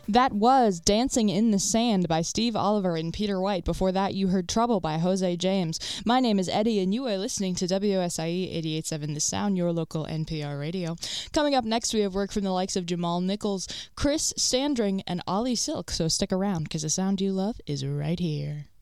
That was Dancing in the Sand by Steve Oliver and Peter White. Before that, you heard Trouble by Jose James. My name is Eddie, and you are listening to WSIE 88.7 The Sound, your local NPR radio. Coming up next, we have work from the likes of Jamal Nichols, Chris Sandring, and Ollie Silk, so stick around, because the sound you love is right here.